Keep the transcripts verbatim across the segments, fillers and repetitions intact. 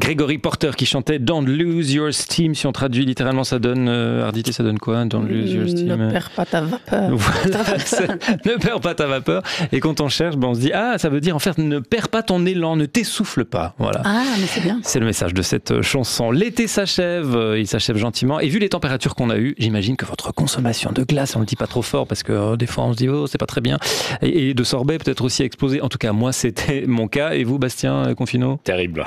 Gregory Porter qui chantait Don't Lose Your Steam. Si on traduit littéralement, ça donne, euh, Arditi, ça donne quoi? Don't Lose Your Steam. Ne perds pas ta vapeur. Voilà, ne perds pas ta vapeur. Et quand on cherche, ben on se dit, ah, ça veut dire en fait, ne perds pas ton élan, ne t'essouffle pas. Voilà. Ah, mais c'est bien. C'est le message de cette chanson. L'été s'achève, il s'achève gentiment. Et vu les températures qu'on a eues, j'imagine que votre consommation de glace, on le dit pas trop fort parce que euh, des fois on se dit, oh, c'est pas très bien. Et, et de sorbet peut-être aussi explosé. En tout cas, moi, c'était mon cas. Et vous, Bastien Confino? Terrible.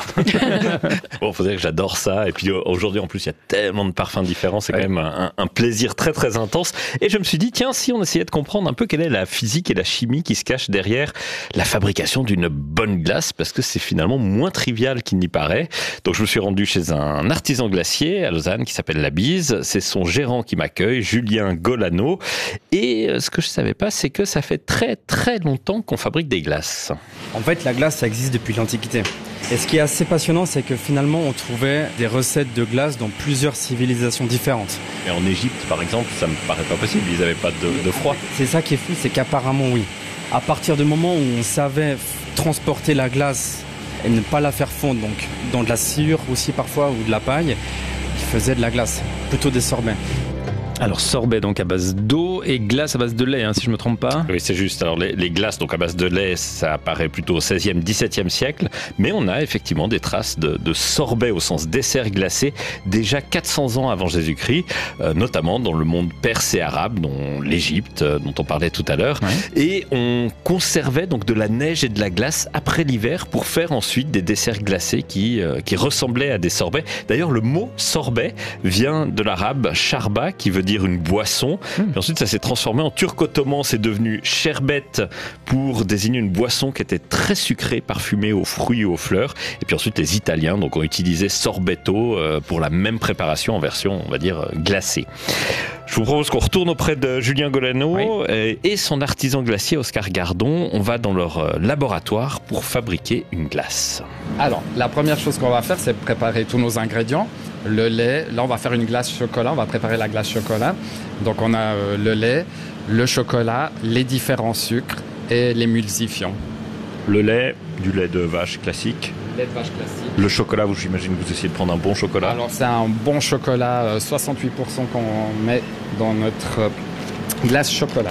Bon, faut dire que j'adore ça. Et puis aujourd'hui, en plus, il y a tellement de parfums différents. C'est ouais. quand même un, un plaisir très, très intense. Et je me suis dit, tiens, si on essayait de comprendre un peu quelle est la physique et la chimie qui se cache derrière la fabrication d'une bonne glace, parce que c'est finalement moins trivial qu'il n'y paraît. Donc, je me suis rendu chez un artisan glacier à Lausanne qui s'appelle La Bise. C'est son gérant qui m'accueille, Julien Golano. Et ce que je savais pas, c'est que ça fait très, très longtemps qu'on fabrique des glaces. En fait, la glace, ça existe depuis l'Antiquité. Et ce qui est assez passionnant, c'est que finalement, on trouvait des recettes de glace dans plusieurs civilisations différentes. Et en Égypte, par exemple, ça me paraît pas possible. Ils n'avaient pas de, de froid. C'est ça qui est fou, c'est qu'apparemment, oui. À partir du moment où on savait transporter la glace et ne pas la faire fondre, donc dans de la sciure aussi parfois ou de la paille, ils faisaient de la glace, plutôt des sorbets. Alors sorbet donc à base d'eau et glace à base de lait, hein, si je ne me trompe pas. Oui, c'est juste. Alors les, les glaces donc à base de lait, ça apparaît plutôt au seizième, dix-septième siècle, mais on a effectivement des traces de, de sorbet au sens dessert glacé déjà quatre cents ans avant Jésus-Christ, euh, notamment dans le monde perse et arabe, dont l'Égypte, euh, dont on parlait tout à l'heure. Ouais. Et on conservait donc de la neige et de la glace après l'hiver pour faire ensuite des desserts glacés qui, euh, qui ressemblaient à des sorbets. D'ailleurs, le mot sorbet vient de l'arabe sharba, qui veut dire une boisson. Mmh. Puis ensuite, ça s'est transformé en turc-ottoman. C'est devenu sherbet pour désigner une boisson qui était très sucrée, parfumée aux fruits et aux fleurs. Et puis ensuite, les Italiens donc, ont utilisé sorbetto pour la même préparation en version, on va dire, glacée. Je vous propose qu'on retourne auprès de Julien Golano oui. et son artisan glacier Oscar Gardon. On va dans leur laboratoire pour fabriquer une glace. Alors, la première chose qu'on va faire, c'est préparer tous nos ingrédients. Le lait, là on va faire une glace chocolat, on va préparer la glace chocolat. Donc on a euh, le lait, le chocolat, les différents sucres et l'émulsifiant. Le lait, du lait de vache classique. Lait de vache classique. Le chocolat, vous, j'imagine que vous essayez de prendre un bon chocolat. Alors c'est un bon chocolat, euh, soixante-huit pour cent qu'on met dans notre euh, glace chocolat.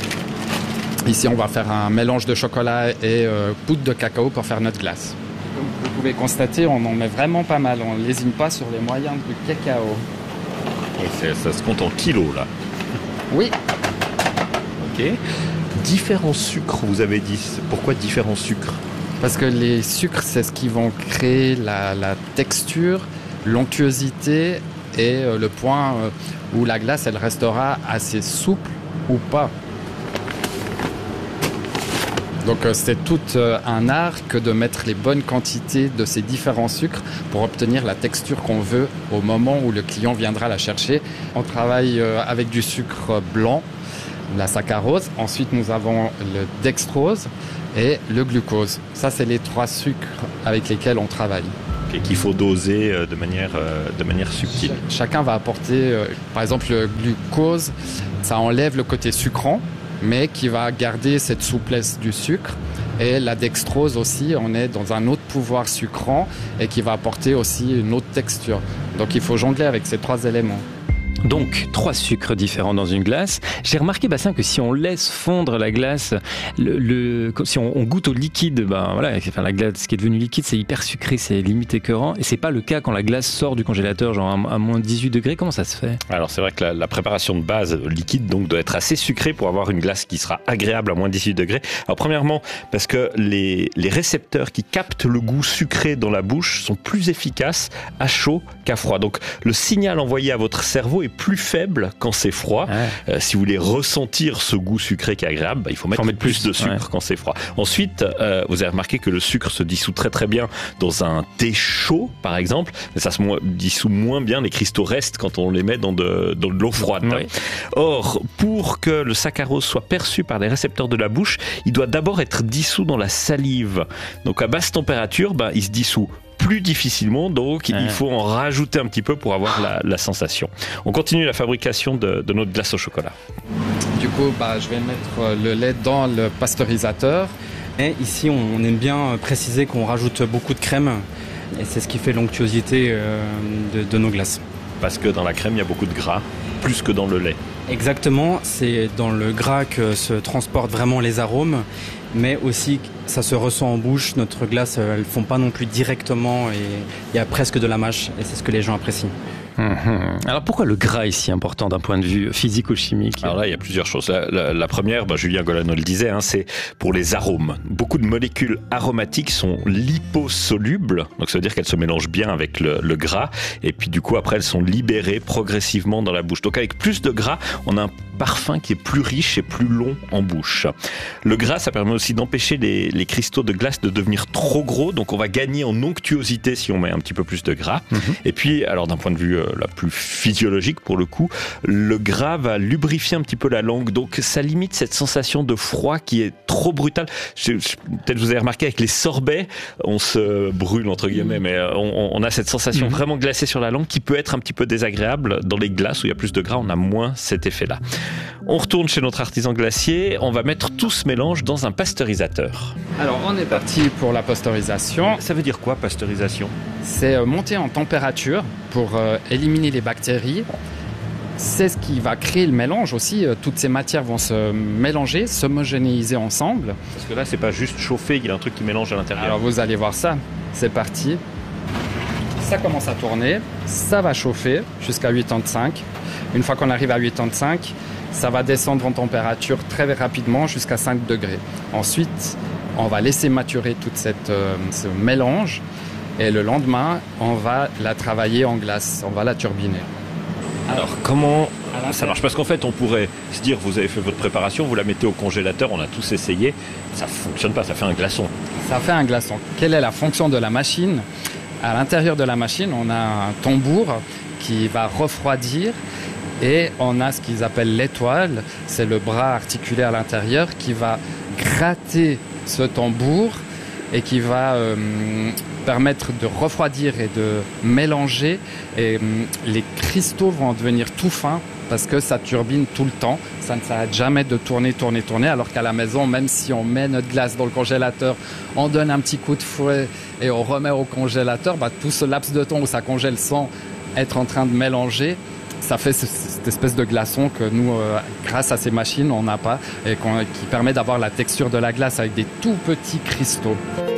Ici on va faire un mélange de chocolat et euh, poudre de cacao pour faire notre glace. Comme vous pouvez constater, on en met vraiment pas mal. On ne lésine pas sur les moyens du cacao. Et ça se compte en kilos, là. Oui. Ok. Différents sucres, vous avez dit. Pourquoi différents sucres? Parce que les sucres, c'est ce qui vont créer la, la texture, l'onctuosité et euh, le point euh, où la glace, elle restera assez souple ou pas. Donc c'est tout un art que de mettre les bonnes quantités de ces différents sucres pour obtenir la texture qu'on veut au moment où le client viendra la chercher. On travaille avec du sucre blanc, la saccharose. Ensuite, nous avons le dextrose et le glucose. Ça, c'est les trois sucres avec lesquels on travaille. Et qu'il faut doser de manière, de manière subtile. Ch- chacun va apporter, par exemple, le glucose, ça enlève le côté sucrant, mais qui va garder cette souplesse du sucre. Et la dextrose aussi, on est dans un autre pouvoir sucrant et qui va apporter aussi une autre texture. Donc il faut jongler avec ces trois éléments. Donc, trois sucres différents dans une glace. J'ai remarqué, Bastien, que si on laisse fondre la glace, le, le, si on, on goûte au liquide, ben voilà, enfin, la glace, ce qui est devenu liquide, c'est hyper sucré, c'est limite écœurant. Et c'est pas le cas quand la glace sort du congélateur, genre à, à moins dix-huit degrés. Comment ça se fait? Alors, c'est vrai que la, la préparation de base liquide, donc, doit être assez sucrée pour avoir une glace qui sera agréable à moins dix-huit degrés. Alors, premièrement, parce que les, les récepteurs qui captent le goût sucré dans la bouche sont plus efficaces à chaud qu'à froid. Donc, le signal envoyé à votre cerveau est plus faible quand c'est froid. Ouais. Euh, si vous voulez ressentir ce goût sucré qui est agréable, bah, il faut mettre, faut mettre plus, plus de sucre ouais. quand c'est froid. Ensuite, euh, vous avez remarqué que le sucre se dissout très très bien dans un thé chaud, par exemple, mais ça se mo- dissout moins bien, les cristaux restent quand on les met dans de, dans de l'eau froide. Ouais. Or, pour que le saccharose soit perçu par les récepteurs de la bouche, il doit d'abord être dissous dans la salive. Donc à basse température, bah, il se dissout plus difficilement, donc ouais. il faut en rajouter un petit peu pour avoir la, la sensation. On continue la fabrication de, de notre glace au chocolat. Du coup, bah, je vais mettre le lait dans le pasteurisateur. Et ici, on aime bien préciser qu'on rajoute beaucoup de crème Et c'est ce qui fait l'onctuosité euh, de, de nos glaces. Parce que dans la crème, il y a beaucoup de gras, plus que dans le lait. Exactement, c'est dans le gras que se transportent vraiment les arômes, mais aussi ça se ressent en bouche. Notre glace, elles ne font pas non plus directement et il y a presque de la mâche et c'est ce que les gens apprécient. Mmh. Alors pourquoi le gras est si important d'un point de vue physico-chimique ? Alors là, il y a plusieurs choses. La, la, la première, bah, Julien Golano le disait, hein, c'est pour les arômes. Beaucoup de molécules aromatiques sont liposolubles, donc ça veut dire qu'elles se mélangent bien avec le, le gras, et puis du coup après elles sont libérées progressivement dans la bouche. Donc avec plus de gras, on a un parfum qui est plus riche et plus long en bouche. Le gras, ça permet aussi d'empêcher les, les cristaux de glace de devenir trop gros, donc on va gagner en onctuosité si on met un petit peu plus de gras. Mmh. Et puis, alors d'un point de vue euh, la plus physiologique pour le coup, le gras va lubrifier un petit peu la langue, donc ça limite cette sensation de froid qui est trop brutale. Je, je, peut-être vous avez remarqué avec les sorbets, on se brûle entre guillemets, mmh. mais on, on a cette sensation mmh. vraiment glacée sur la langue qui peut être un petit peu désagréable. Dans les glaces où il y a plus de gras, on a moins cet effet-là. On retourne chez notre artisan glacier, on va mettre tout ce mélange dans un pasteurisateur. Alors on est parti pour la pasteurisation. Ça veut dire quoi, pasteurisation ? C'est euh, monter en température pour euh, éliminer les bactéries. C'est ce qui va créer le mélange aussi. Euh, toutes ces matières vont se mélanger, s'homogénéiser ensemble. Parce que là, c'est pas juste chauffer, il y a un truc qui mélange à l'intérieur. Alors vous allez voir ça, c'est parti. Ça commence à tourner, ça va chauffer jusqu'à quatre-vingt-cinq. Une fois qu'on arrive à quatre-vingt-cinq, ça va descendre en température très rapidement jusqu'à cinq degrés. Ensuite, on va laisser maturer tout cette, euh, ce mélange et le lendemain, on va la travailler en glace, on va la turbiner. Alors, comment ça marche? Parce qu'en fait, on pourrait se dire, vous avez fait votre préparation, vous la mettez au congélateur, on a tous essayé, ça ne fonctionne pas, ça fait un glaçon. Ça fait un glaçon. Quelle est la fonction de la machine? À l'intérieur de la machine, on a un tambour qui va refroidir. Et on a ce qu'ils appellent l'étoile, c'est le bras articulé à l'intérieur qui va gratter ce tambour et qui va euh, permettre de refroidir et de mélanger. Et euh, les cristaux vont devenir tout fins parce que ça turbine tout le temps. Ça ne s'arrête jamais de tourner, tourner, tourner. Alors qu'à la maison, même si on met notre glace dans le congélateur, on donne un petit coup de fouet et on remet au congélateur, bah, tout ce laps de temps où ça congèle sans être en train de mélanger, ça fait cette espèce de glaçon que nous, euh, grâce à ces machines, on n'a pas et qui permet d'avoir la texture de la glace avec des tout petits cristaux.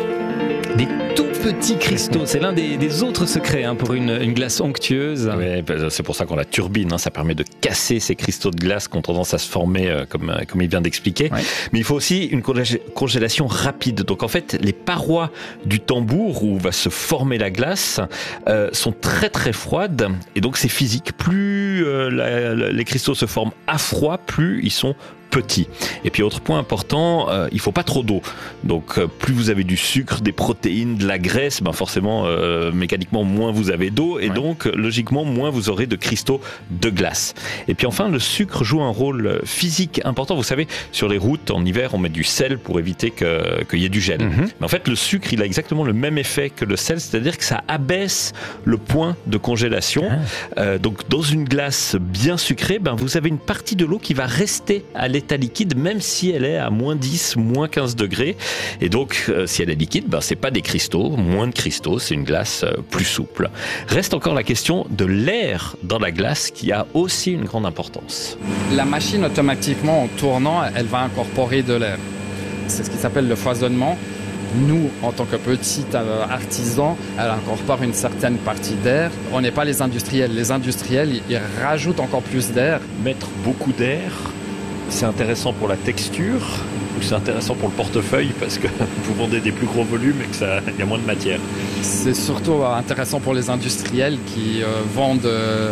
Des tout petits cristaux, c'est l'un des, des autres secrets hein, pour une, une glace onctueuse. Oui, c'est pour ça qu'on la turbine, hein, ça permet de casser ces cristaux de glace qui ont tendance à se former euh, comme, comme il vient d'expliquer. Ouais. Mais il faut aussi une congélation rapide. Donc en fait, les parois du tambour où va se former la glace euh, sont très très froides et donc c'est physique. Plus euh, la, la, les cristaux se forment à froid, plus ils sont petits. Et puis autre point important, euh, il faut pas trop d'eau. Donc euh, plus vous avez du sucre, des protéines, de la graisse, ben forcément euh, mécaniquement moins vous avez d'eau et ouais. donc logiquement moins vous aurez de cristaux de glace. Et puis enfin le sucre joue un rôle physique important. Vous savez, sur les routes en hiver on met du sel pour éviter que qu'il y ait du gel. Mm-hmm. Mais en fait le sucre il a exactement le même effet que le sel, c'est-à-dire que ça abaisse le point de congélation. Ah. Euh, donc dans une glace bien sucrée, ben vous avez une partie de l'eau qui va rester à l'état liquide même si elle est à moins dix, moins quinze degrés et donc euh, si elle est liquide, ben, c'est pas des cristaux, moins de cristaux, c'est une glace euh, plus souple. Reste encore la question de l'air dans la glace qui a aussi une grande importance. La machine automatiquement en tournant, elle va incorporer de l'air. C'est ce qui s'appelle le foisonnement. Nous, en tant que petit euh, artisan, elle incorpore une certaine partie d'air. On n'est pas les industriels. Les industriels, ils, ils rajoutent encore plus d'air. Mettre beaucoup d'air, c'est intéressant pour la texture ou c'est intéressant pour le portefeuille parce que vous vendez des plus gros volumes et qu'il y a moins de matière? C'est surtout intéressant pour les industriels qui euh, vendent euh,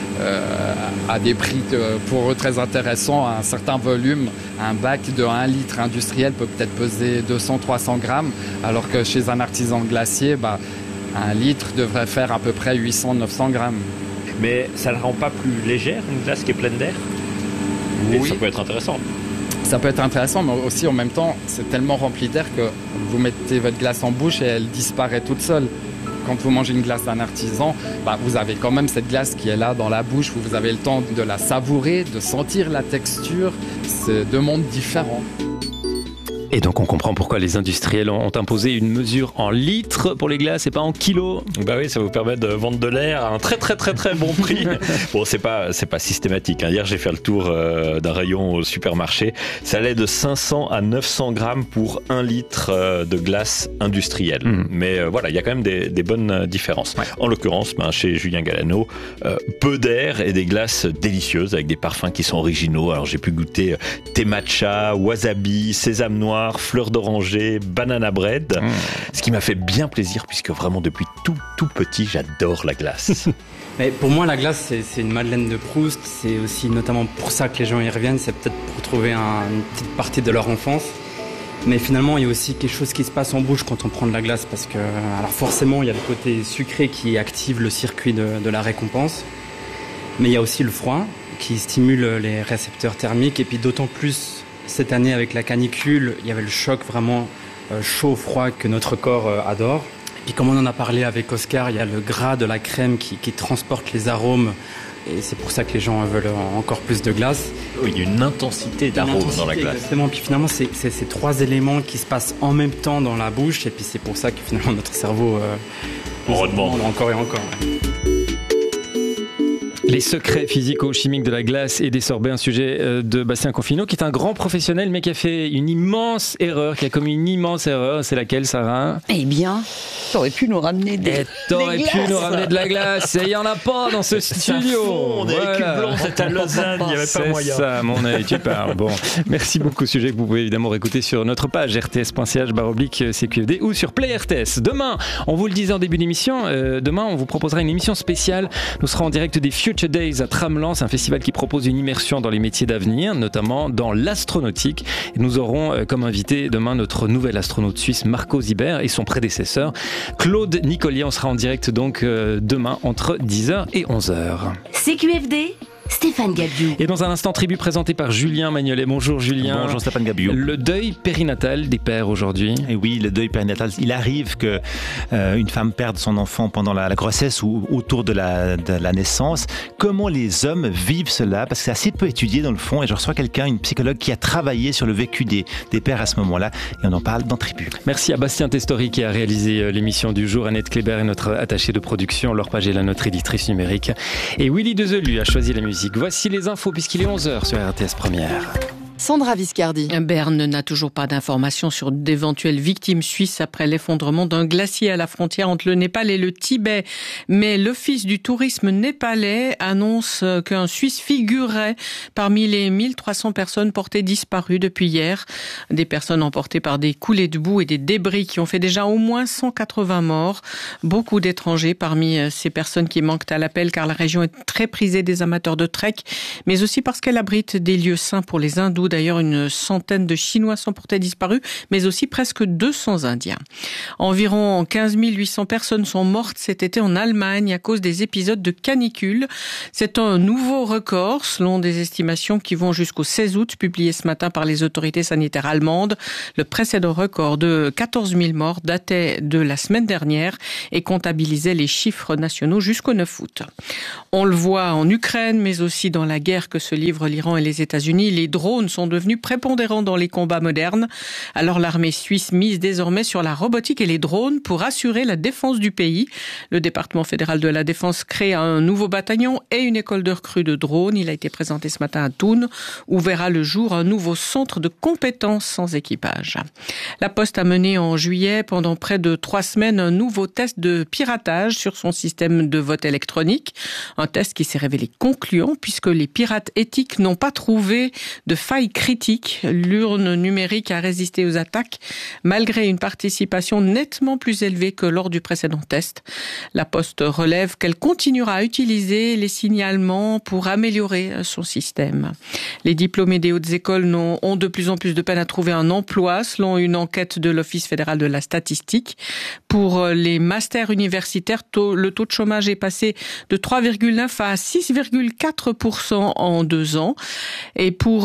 euh, à des prix de, pour eux très intéressants à un certain volume. Un bac de un litre industriel peut peut-être peser deux cents à trois cents grammes alors que chez un artisan glacier, bah, un litre devrait faire à peu près huit cents à neuf cents grammes. Mais ça ne la rend pas plus légère, une glace qui est pleine d'air? Et oui. Ça peut être intéressant. Ça peut être intéressant, mais aussi en même temps, c'est tellement rempli d'air que vous mettez votre glace en bouche et elle disparaît toute seule. Quand vous mangez une glace d'un artisan, bah, vous avez quand même cette glace qui est là dans la bouche, où vous avez le temps de la savourer, de sentir la texture. C'est deux mondes différents. Et donc on comprend pourquoi les industriels ont imposé une mesure en litres pour les glaces et pas en kilos. Bah oui, ça vous permet de vendre de l'air à un très très très très bon prix. Bon, c'est pas c'est pas systématique. Hein. Hier, j'ai fait le tour euh, d'un rayon au supermarché. Ça allait de cinq cents à neuf cents grammes pour un litre euh, de glace industrielle. Mmh. Mais euh, voilà, il y a quand même des, des bonnes euh, différences. Ouais. En l'occurrence, ben, chez Julien Galano, euh, peu d'air et des glaces délicieuses avec des parfums qui sont originaux. Alors j'ai pu goûter euh, thé matcha, wasabi, sésame noir, fleur d'oranger, banana bread. Mmh. Ce qui m'a fait bien plaisir puisque vraiment depuis tout tout petit, j'adore la glace. Mais pour moi, la glace, c'est, c'est une Madeleine de Proust. C'est aussi notamment pour ça que les gens y reviennent. C'est peut-être pour trouver un, une petite partie de leur enfance. Mais finalement, il y a aussi quelque chose qui se passe en bouche quand on prend de la glace. Parce que, alors forcément, il y a le côté sucré qui active le circuit de, de la récompense. Mais il y a aussi le froid qui stimule les récepteurs thermiques. Et puis d'autant plus cette année avec la canicule, il y avait le choc vraiment euh, chaud-froid que notre corps euh, adore. Et puis comme on en a parlé avec Oscar, il y a le gras de la crème qui, qui transporte les arômes. Et c'est pour ça que les gens veulent encore plus de glace. Oui, il y a une intensité d'arômes dans la glace. Exactement. Puis finalement, c'est, c'est ces trois éléments qui se passent en même temps dans la bouche. Et puis c'est pour ça que finalement notre cerveau euh, on redemande encore et encore. Ouais. Les secrets physico-chimiques de la glace et des sorbets, un sujet de Bastien Confineau, qui est un grand professionnel, mais qui a fait une immense erreur, qui a commis une immense erreur. C'est laquelle, Sarah ? Eh bien, t'aurais pu nous ramener des, et t'aurais des pu glaces. nous ramener de la glace. Et il n'y en a pas dans ce studio. On est voilà. Équipe blanche, c'est à Lausanne, il n'y avait pas moyen. C'est ça, mon œil, tu parles. Bon, merci beaucoup. Sujet que vous pouvez évidemment réécouter sur notre page r t s point c h barre oblique c q f d ou sur Play R T S. Demain, on vous le disait en début d'émission, euh, demain, on vous proposera une émission spéciale. Nous serons en direct des Future Days à Tramelan. C'est un festival qui propose une immersion dans les métiers d'avenir, notamment dans l'astronautique. Et nous aurons euh, comme invité demain notre nouvel astronaute suisse Marco Zibert et son prédécesseur Claude Nicolier. On sera en direct donc euh, demain entre dix heures et onze heures. C Q F D, Stéphane Gabiou. Et dans un instant, tribu présenté par Julien Magnolet. Bonjour Julien. Bonjour Stéphane Gabiou. Le deuil périnatal des pères aujourd'hui. Et oui, le deuil périnatal. Il arrive que euh, une femme perde son enfant pendant la, la grossesse ou autour de la, de la naissance. Comment les hommes vivent cela ? Parce que c'est assez peu étudié dans le fond. Et je reçois quelqu'un, une psychologue, qui a travaillé sur le vécu des, des pères à ce moment-là. Et on en parle dans Tribu. Merci à Bastien Testori qui a réalisé l'émission du jour. Annette Kléber est notre attachée de production. Laure Pagela, notre éditrice numérique. Et Willy Dezelu a choisi la musique. Voici les infos puisqu'il est onze heures sur R T S Première. Sandra Viscardi. Berne n'a toujours pas d'informations sur d'éventuelles victimes suisses après l'effondrement d'un glacier à la frontière entre le Népal et le Tibet. Mais l'Office du tourisme népalais annonce qu'un Suisse figurerait parmi les mille trois cents personnes portées disparues depuis hier. Des personnes emportées par des coulées de boue et des débris qui ont fait déjà au moins cent quatre-vingts morts. Beaucoup d'étrangers parmi ces personnes qui manquent à l'appel car la région est très prisée des amateurs de trek, mais aussi parce qu'elle abrite des lieux saints pour les hindous. D'ailleurs, une centaine de Chinois sont portés disparus, mais aussi presque deux cents Indiens. Environ quinze mille huit cents personnes sont mortes cet été en Allemagne à cause des épisodes de canicule. C'est un nouveau record, selon des estimations qui vont jusqu'au seize août, publiées ce matin par les autorités sanitaires allemandes. Le précédent record de quatorze mille morts datait de la semaine dernière et comptabilisait les chiffres nationaux jusqu'au neuf août. On le voit en Ukraine, mais aussi dans la guerre que se livrent l'Iran et les États-Unis. Les drones sont devenus prépondérants dans les combats modernes. Alors l'armée suisse mise désormais sur la robotique et les drones pour assurer la défense du pays. Le département fédéral de la défense crée un nouveau bataillon et une école de recrues de drones. Il a été présenté ce matin à Thun, où verra le jour un nouveau centre de compétences sans équipage. La Poste a mené en juillet, pendant près de trois semaines, un nouveau test de piratage sur son système de vote électronique. Un test qui s'est révélé concluant puisque les pirates éthiques n'ont pas trouvé de faille critique. L'urne numérique a résisté aux attaques malgré une participation nettement plus élevée que lors du précédent test. La Poste relève qu'elle continuera à utiliser les signalements pour améliorer son système. Les diplômés des hautes écoles ont de plus en plus de peine à trouver un emploi, selon une enquête de l'Office fédéral de la statistique. Pour les masters universitaires, le taux de chômage est passé de trois virgule neuf à six virgule quatre pour cent en deux ans. Et pour les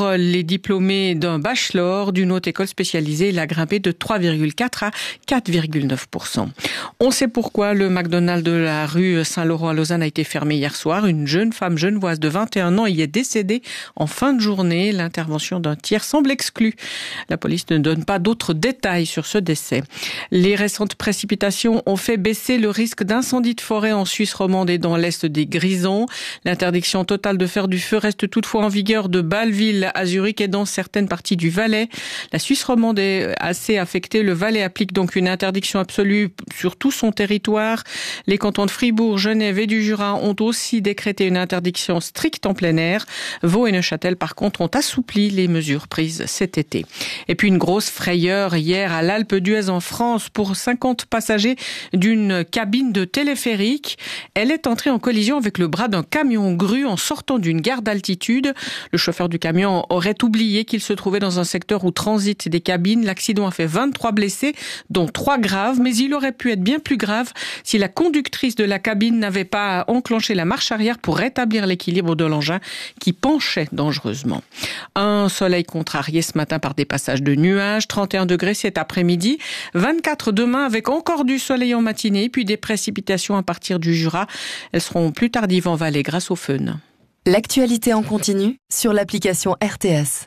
diplômée d'un bachelor d'une haute école spécialisée. Il a grimpé de trois virgule quatre à quatre virgule neuf pour cent. On sait pourquoi le McDonald's de la rue Saint-Laurent à Lausanne a été fermé hier soir. Une jeune femme genevoise de vingt et un ans y est décédée en fin de journée. L'intervention d'un tiers semble exclue. La police ne donne pas d'autres détails sur ce décès. Les récentes précipitations ont fait baisser le risque d'incendie de forêt en Suisse romande et dans l'est des Grisons. L'interdiction totale de faire du feu reste toutefois en vigueur de Bâle-Ville à Zurich et dans certaines parties du Valais. La Suisse romande est assez affectée. Le Valais applique donc une interdiction absolue sur tout son territoire. Les cantons de Fribourg, Genève et du Jura ont aussi décrété une interdiction stricte en plein air. Vaud et Neuchâtel, par contre, ont assoupli les mesures prises cet été. Et puis une grosse frayeur hier à l'Alpe d'Huez en France pour cinquante passagers d'une cabine de téléphérique. Elle est entrée en collision avec le bras d'un camion grue en sortant d'une gare d'altitude. Le chauffeur du camion aurait oublié qu'il se trouvait dans un secteur où transitent des cabines. L'accident a fait vingt-trois blessés, dont trois graves, mais il aurait pu être bien plus grave si la conductrice de la cabine n'avait pas enclenché la marche arrière pour rétablir l'équilibre de l'engin qui penchait dangereusement. Un soleil contrarié ce matin par des passages de nuages, trente et un degrés cet après-midi, vingt-quatre demain avec encore du soleil en matinée, puis des précipitations à partir du Jura. Elles seront plus tardives en vallée grâce au fun. L'actualité en continu sur l'application R T S.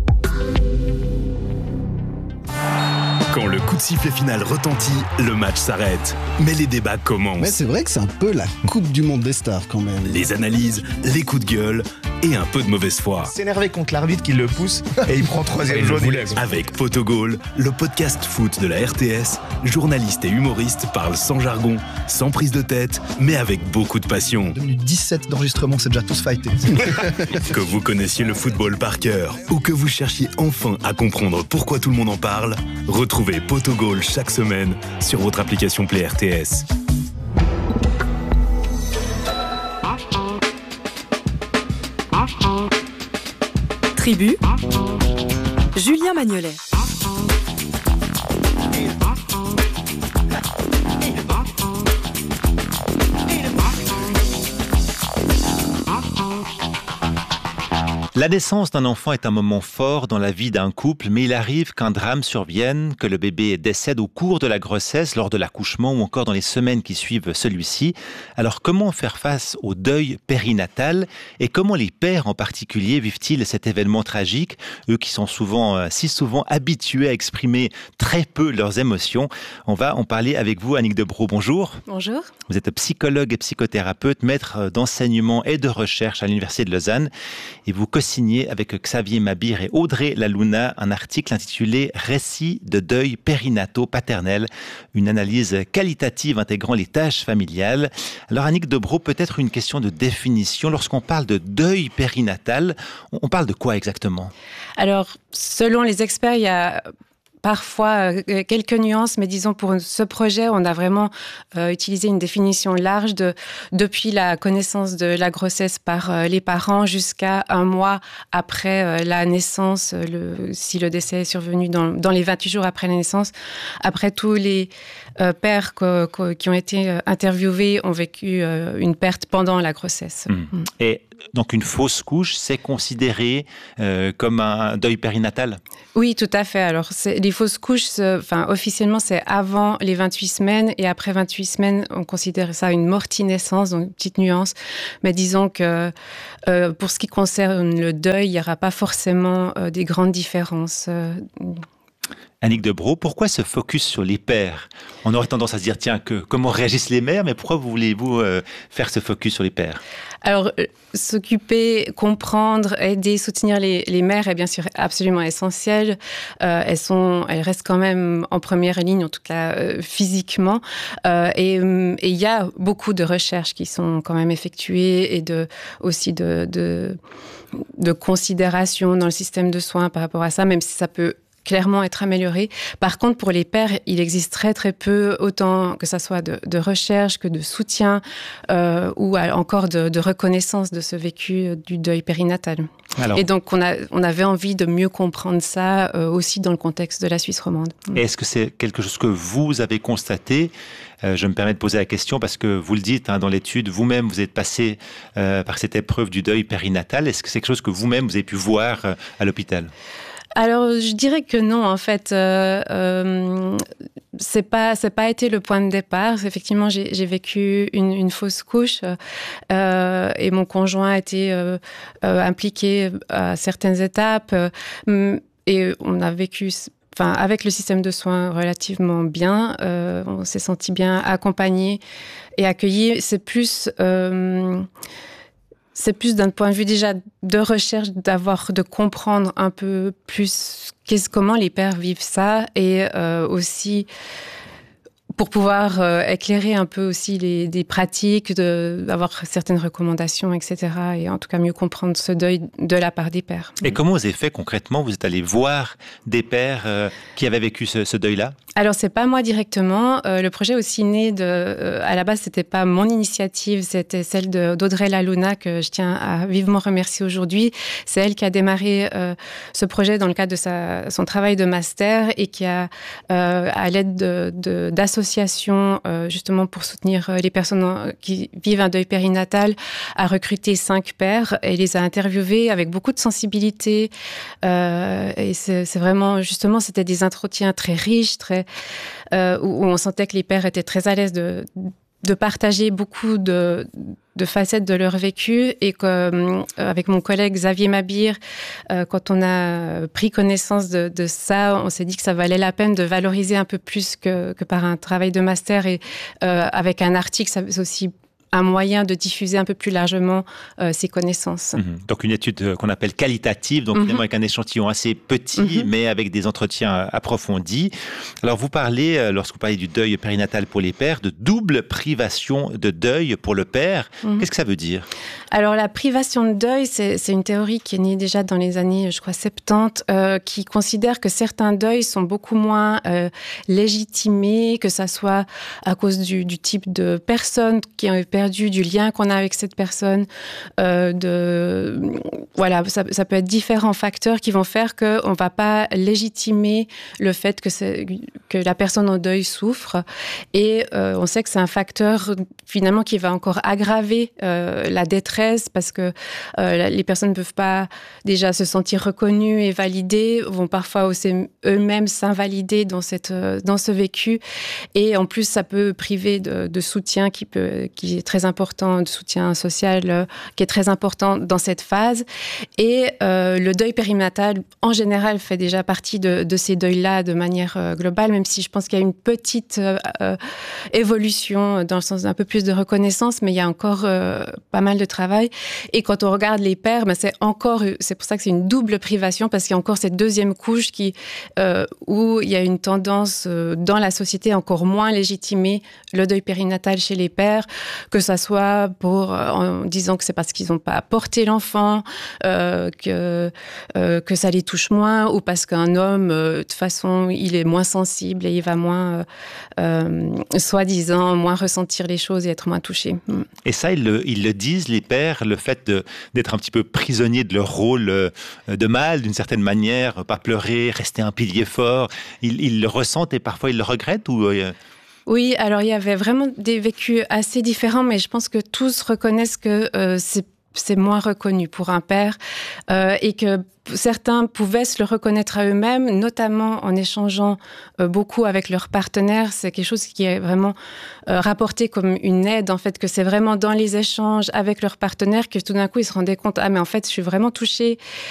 Quand le coup de sifflet final retentit, le match s'arrête. Mais les débats commencent. Mais c'est vrai que c'est un peu la Coupe du Monde des stars quand même. Les analyses, les coups de gueule et un peu de mauvaise foi. S'énerver contre l'arbitre qui le pousse et il prend troisième jaune. Avec Potogol, le podcast foot de la R T S, journalistes et humoristes parlent sans jargon, sans prise de tête, mais avec beaucoup de passion. deux minutes dix-sept d'enregistrement, c'est déjà tous fighté. Que vous connaissiez le football par cœur ou que vous cherchiez enfin à comprendre pourquoi tout le monde en parle, retrouvez Potogol chaque semaine sur votre application Play R T S. Tribu, Julien Magnolet. La naissance d'un enfant est un moment fort dans la vie d'un couple, mais il arrive qu'un drame survienne, que le bébé décède au cours de la grossesse, lors de l'accouchement ou encore dans les semaines qui suivent celui-ci. Alors comment faire face au deuil périnatal et comment les pères en particulier vivent-ils cet événement tragique, eux qui sont souvent, si souvent habitués à exprimer très peu leurs émotions? On va en parler avec vous, Annick Debroux. Bonjour. Bonjour. Vous êtes psychologue et psychothérapeute, maître d'enseignement et de recherche à l'Université de Lausanne et vous signé avec Xavier Mabir et Audrey Lalouna un article intitulé « Récits de deuil périnataux-paternel », une analyse qualitative intégrant les tâches familiales. Alors Annick Debroux, peut-être une question de définition. Lorsqu'on parle de deuil périnatal, on parle de quoi exactement? Alors, selon les experts, il y a parfois euh, quelques nuances, mais disons pour ce projet, on a vraiment euh, utilisé une définition large de, depuis la connaissance de la grossesse par euh, les parents jusqu'à un mois après euh, la naissance, le, si le décès est survenu dans, dans les vingt-huit jours après la naissance. Après, tous les euh, pères que, que, qui ont été euh, interviewés ont vécu euh, une perte pendant la grossesse. Mmh. Mmh. Et donc une fausse couche, c'est considéré euh, comme un deuil périnatal? Oui, tout à fait. Alors, c'est, les fausses couches, enfin, officiellement, c'est avant les vingt-huit semaines et après vingt-huit semaines, on considère ça une morti-naissance, donc une petite nuance. Mais disons que euh, pour ce qui concerne le deuil, il n'y aura pas forcément euh, des grandes différences. Euh, Annick Debroux, pourquoi ce focus sur les pères? On aurait tendance à se dire, tiens, que, comment réagissent les mères, mais pourquoi voulez-vous euh, faire ce focus sur les pères? Alors, euh, s'occuper, comprendre, aider, soutenir les, les mères est bien sûr absolument essentiel. Euh, elles sont, elles restent quand même en première ligne, en tout cas euh, physiquement. Euh, et il y a beaucoup de recherches qui sont quand même effectuées et de, aussi de, de, de considération dans le système de soins par rapport à ça, même si ça peut clairement être amélioré. Par contre, pour les pères, il existe très très peu, autant que ça soit de, de recherche que de soutien euh, ou encore de, de reconnaissance de ce vécu du deuil périnatal. Alors, et donc, on, a, on avait envie de mieux comprendre ça euh, aussi dans le contexte de la Suisse romande. Est-ce que c'est quelque chose que vous avez constaté ? euh, Je me permets de poser la question parce que vous le dites hein, dans l'étude, vous-même, vous êtes passé euh, par cette épreuve du deuil périnatal. Est-ce que c'est quelque chose que vous-même, vous avez pu voir euh, à l'hôpital ? Alors, je dirais que non, en fait, euh, euh, c'est pas, c'est pas été le point de départ. Effectivement, j'ai, j'ai vécu une, une fausse couche euh, et mon conjoint a été euh, euh, impliqué à certaines étapes euh, et on a vécu. Enfin, avec le système de soins relativement bien, euh, on s'est senti bien accompagné et accueilli. C'est plus. Euh, C'est plus d'un point de vue déjà de recherche, d'avoir, de comprendre un peu plus qu'est-ce, comment les pères vivent ça et euh, aussi pour pouvoir euh, éclairer un peu aussi les, des pratiques, de, d'avoir certaines recommandations, et cetera. Et en tout cas mieux comprendre ce deuil de la part des pères. Et comment vous avez fait concrètement ? Vous êtes allé voir des pères euh, qui avaient vécu ce, ce deuil-là ? Alors, c'est pas moi directement. Euh, le projet est aussi né de... Euh, à la base, c'était pas mon initiative, c'était celle de, d'Audrey Laluna, que je tiens à vivement remercier aujourd'hui. C'est elle qui a démarré euh, ce projet dans le cadre de sa, son travail de master et qui a, euh, à l'aide de, de, d'associations, euh, justement pour soutenir les personnes qui vivent un deuil périnatal, a recruté cinq pères et les a interviewés avec beaucoup de sensibilité. Euh, et c'est, c'est vraiment, justement, c'était des entretiens très riches, très Euh, où on sentait que les pères étaient très à l'aise de, de partager beaucoup de, de facettes de leur vécu et qu'avec euh, mon collègue Xavier Mabir, euh, quand on a pris connaissance de, de ça, on s'est dit que ça valait la peine de valoriser un peu plus que, que par un travail de master et euh, avec un article, ça c'est aussi un moyen de diffuser un peu plus largement euh, ces connaissances. Mmh. Donc une étude qu'on appelle qualitative, donc mmh. finalement avec un échantillon assez petit, mmh. mais avec des entretiens approfondis. Alors vous parlez, lorsque vous parlez du deuil périnatal pour les pères, de double privation de deuil pour le père. Mmh. Qu'est-ce que ça veut dire ? Alors la privation de deuil, c'est, c'est une théorie qui est née déjà dans les années, je crois, soixante-dix, euh, qui considère que certains deuils sont beaucoup moins euh, légitimés, que ça soit à cause du, du type de personne qui ont perdu, du lien qu'on a avec cette personne, euh, de voilà, ça, ça peut être différents facteurs qui vont faire que on va pas légitimer le fait que c'est, que la personne en deuil souffre, et euh, on sait que c'est un facteur finalement qui va encore aggraver euh, la détresse parce que euh, les personnes ne peuvent pas déjà se sentir reconnues et validées, vont parfois aussi eux-mêmes s'invalider dans cette dans ce vécu, et en plus ça peut priver de, de soutien qui peut qui est très important, de soutien social euh, qui est très important dans cette phase. Et euh, le deuil périnatal, en général, fait déjà partie de, de ces deuils-là de manière euh, globale, même si je pense qu'il y a une petite euh, euh, évolution dans le sens d'un peu plus de reconnaissance, mais il y a encore euh, pas mal de travail. Et quand on regarde les pères, ben c'est encore, c'est pour ça que c'est une double privation, parce qu'il y a encore cette deuxième couche qui, euh, où il y a une tendance euh, dans la société encore moins légitimer le deuil périnatal chez les pères, que ça soit pour, en disant que c'est parce qu'ils n'ont pas porté l'enfant, euh, que, euh, que ça les touche moins, ou parce qu'un homme, euh, de toute façon, il est moins sensible et il va moins, euh, soi-disant, moins ressentir les choses et être moins touché. Et ça, ils le, ils le disent, les pères, le fait de, d'être un petit peu prisonniers de leur rôle de mâle, d'une certaine manière, pas pleurer, rester un pilier fort, ils, ils le ressentent et parfois ils le regrettent ou... Euh... Oui, alors il y avait vraiment des vécus assez différents, mais je pense que tous reconnaissent que euh, c'est, c'est moins reconnu pour un père euh, et que certains pouvaient se le reconnaître à eux-mêmes, notamment en échangeant euh, beaucoup avec leurs partenaires. C'est quelque chose qui est vraiment euh, rapporté comme une aide, en fait, que c'est vraiment dans les échanges avec leurs partenaires que tout d'un coup, ils se rendaient compte « Ah, mais en fait, je suis vraiment touchée